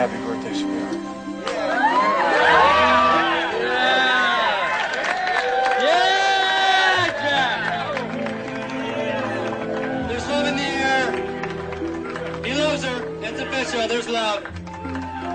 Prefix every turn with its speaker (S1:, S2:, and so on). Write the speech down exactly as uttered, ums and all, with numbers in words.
S1: Happy birthday, sweetheart.
S2: Yeah, Jack! There's love in the air. He loves her. It's official. There's love.